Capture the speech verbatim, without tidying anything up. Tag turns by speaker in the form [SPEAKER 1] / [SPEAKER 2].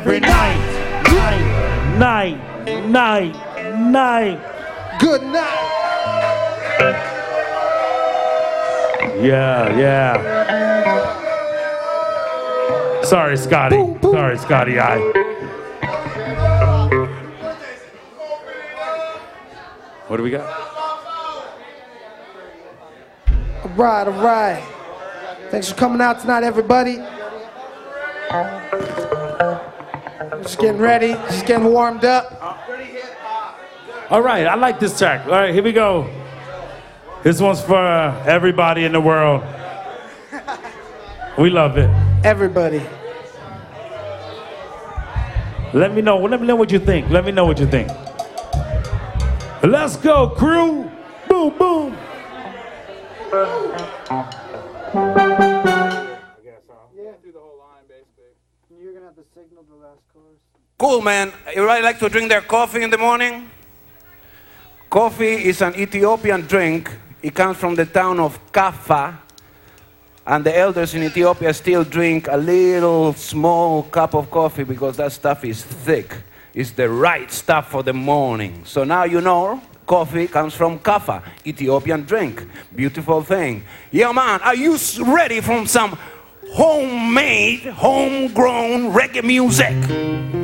[SPEAKER 1] Every night, night, night, night, night.
[SPEAKER 2] Good night.
[SPEAKER 1] Yeah, yeah. Sorry, Scotty.
[SPEAKER 2] Boom, boom.
[SPEAKER 1] Sorry, Scotty. I. What do we got?
[SPEAKER 2] All right, all right. Thanks for coming out tonight, everybody. Just getting ready, just getting warmed up.
[SPEAKER 1] All right, I like this track. All right, here we go. This one's for uh, everybody in the world. We love it.
[SPEAKER 2] Everybody.
[SPEAKER 1] Let me know. Let me know what you think. Let me know what you think. Let's go, crew. Boom, boom.
[SPEAKER 2] You're gonna have to signal the last chorus.
[SPEAKER 3] Cool, man. Everybody like to drink their coffee in the morning? Coffee is an Ethiopian drink. It comes from the town of Kaffa. And the elders in Ethiopia still drink a little small cup of coffee because that stuff is thick. It's the right stuff for the morning. So now you know coffee comes from Kaffa, Ethiopian drink. Beautiful thing. Yeah, man, are you ready for some homemade, homegrown reggae music?